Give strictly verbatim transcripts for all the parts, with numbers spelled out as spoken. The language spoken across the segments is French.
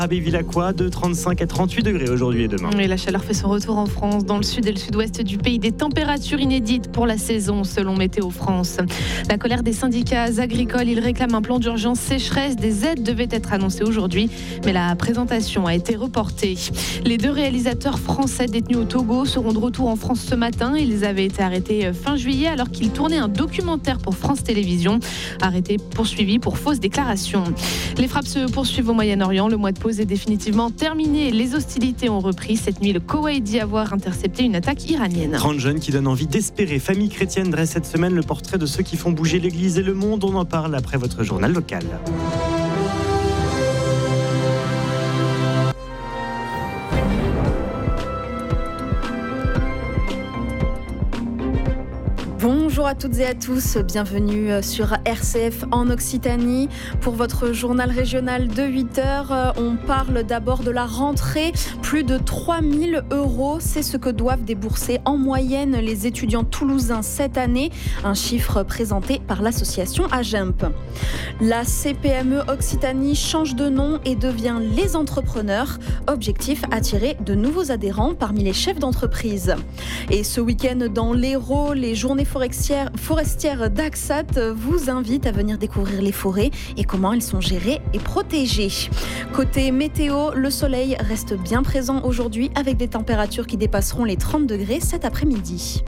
Abbé-Villacroix de trente-cinq à trente-huit degrés aujourd'hui et demain. Et la chaleur fait son retour en France, dans le sud et le sud-ouest du pays. Des températures inédites pour la saison, selon Météo France. La colère des syndicats agricoles, ils réclament un plan d'urgence sécheresse. Des aides devaient être annoncées aujourd'hui, mais la présentation a été reportée. Les deux réalisateurs français détenus au Togo seront de retour en France ce matin. Ils avaient été arrêtés fin juillet alors qu'ils tournaient un documentaire pour France Télévisions. Arrêtés, poursuivis pour fausses déclarations. Les frappes se poursuivent au Moyen-Orient. Le mois de pause est définitivement terminé. Les hostilités ont repris. Cette nuit, le Koweït dit avoir intercepté une attaque iranienne. trente jeunes qui donnent envie d'espérer. Famille chrétienne dresse cette semaine le portrait de ceux qui font bouger l'Église et le monde. On en parle après votre journal local. Bonjour à toutes et à tous, bienvenue sur R C F en Occitanie. Pour votre journal régional de huit heures, on parle d'abord de la rentrée. Plus de trois mille euros, c'est ce que doivent débourser en moyenne les étudiants toulousains cette année. Un chiffre présenté par l'association AGEMP. La C P M E Occitanie change de nom et devient Les Entrepreneurs. Objectif, attirer de nouveaux adhérents parmi les chefs d'entreprise. Et ce week-end dans l'Hérault, les journées forestières, forestières d'Axat vous invitent à venir découvrir les forêts et comment elles sont gérées et protégées. Côté météo, le soleil reste bien présent aujourd'hui avec des températures qui dépasseront les trente degrés cet après-midi.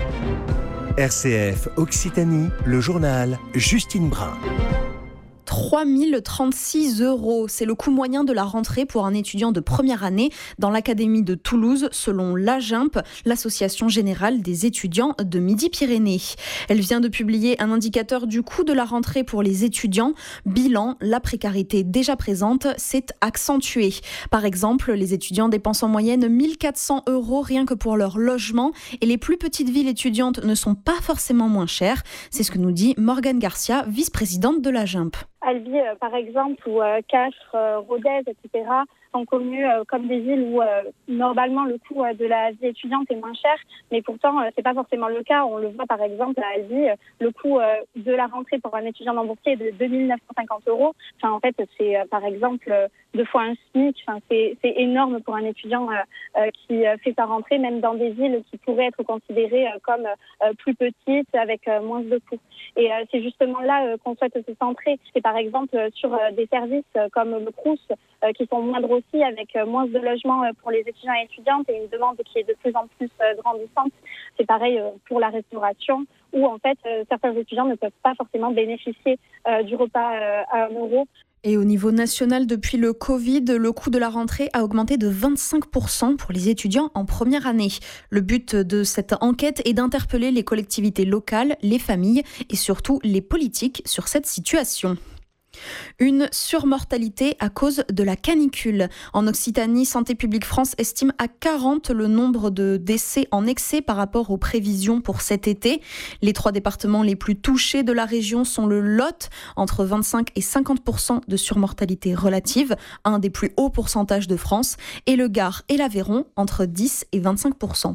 R C F Occitanie, le journal Justine Brun. trois mille trente-six euros, c'est le coût moyen de la rentrée pour un étudiant de première année dans l'académie de Toulouse, selon l'AGEMP, l'Association générale des étudiants de Midi-Pyrénées. Elle vient de publier un indicateur du coût de la rentrée pour les étudiants. Bilan, la précarité déjà présente s'est accentuée. Par exemple, les étudiants dépensent en moyenne mille quatre cents euros rien que pour leur logement et les plus petites villes étudiantes ne sont pas forcément moins chères. C'est ce que nous dit Morgane Garcia, vice-présidente de l'AGEMP. Albi, euh, par exemple, ou euh, Castres, euh, Rodez, et cetera, sont connus euh, comme des villes où euh, normalement le coût euh, de la vie étudiante est moins cher, mais pourtant euh, c'est pas forcément le cas. On le voit par exemple à Albi, euh, le coût euh, de la rentrée pour un étudiant non boursier est de deux mille neuf cent cinquante euros. Enfin, en fait, c'est euh, par exemple euh, deux fois un SMIC. Enfin, c'est, c'est énorme pour un étudiant euh, euh, qui euh, fait sa rentrée, même dans des villes qui pourraient être considérées euh, comme euh, plus petites, avec euh, moins de coûts. Et euh, c'est justement là euh, qu'on souhaite se centrer. C'est par exemple euh, sur euh, des services euh, comme le Crous, euh, qui sont moindres aussi, avec euh, moins de logements euh, pour les étudiants et étudiantes et une demande qui est de plus en plus euh, grandissante. C'est pareil euh, pour la restauration, où en fait euh, certains étudiants ne peuvent pas forcément bénéficier euh, du repas euh, à un euro. Et au niveau national, depuis le Covid, le coût de la rentrée a augmenté de vingt-cinq pour cent pour les étudiants en première année. Le but de cette enquête est d'interpeller les collectivités locales, les familles et surtout les politiques sur cette situation. Une surmortalité à cause de la canicule. En Occitanie, Santé publique France estime à quarante le nombre de décès en excès par rapport aux prévisions pour cet été. Les trois départements les plus touchés de la région sont le Lot, entre vingt-cinq et cinquante pour cent de surmortalité relative, un des plus hauts pourcentages de France, et le Gard et l'Aveyron, entre dix et vingt-cinq pour cent.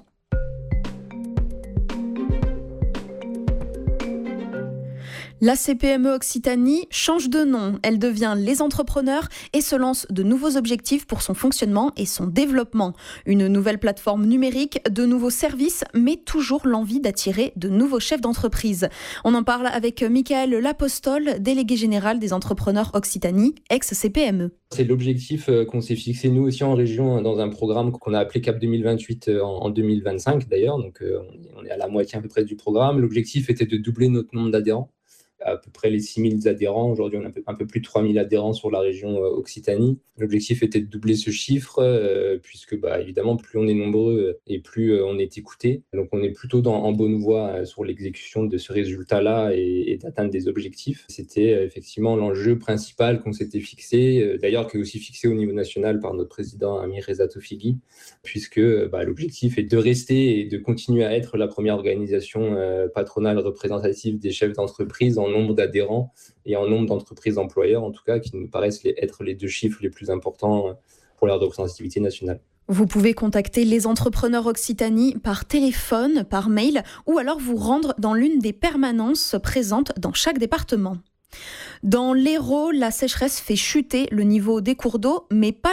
La C P M E Occitanie change de nom. Elle devient Les Entrepreneurs et se lance de nouveaux objectifs pour son fonctionnement et son développement. Une nouvelle plateforme numérique, de nouveaux services, mais toujours l'envie d'attirer de nouveaux chefs d'entreprise. On en parle avec Michael Lapostole, délégué général des Entrepreneurs Occitanie, ex-C P M E. C'est l'objectif qu'on s'est fixé nous aussi en région dans un programme qu'on a appelé Cap deux mille vingt-huit en deux mille vingt-cinq d'ailleurs. Donc on est à la moitié à peu près du programme. L'objectif était de doubler notre nombre d'adhérents. À peu près les six mille adhérents. Aujourd'hui, on a un peu, un peu plus de trois mille adhérents sur la région euh, Occitanie. L'objectif était de doubler ce chiffre, euh, puisque bah, évidemment, plus on est nombreux et plus euh, on est écouté. Donc, on est plutôt dans, en bonne voie euh, sur l'exécution de ce résultat-là et, et d'atteindre des objectifs. C'était euh, effectivement l'enjeu principal qu'on s'était fixé, euh, d'ailleurs qui est aussi fixé au niveau national par notre président Amir Reza Tofighi, puisque euh, bah, l'objectif est de rester et de continuer à être la première organisation euh, patronale représentative des chefs d'entreprise en nombre d'adhérents et en nombre d'entreprises employeurs, en tout cas, qui nous paraissent être les deux chiffres les plus importants pour la représentativité nationale. Vous pouvez contacter les Entrepreneurs Occitanie par téléphone, par mail ou alors vous rendre dans l'une des permanences présentes dans chaque département. Dans l'Hérault, la sécheresse fait chuter le niveau des cours d'eau, mais pas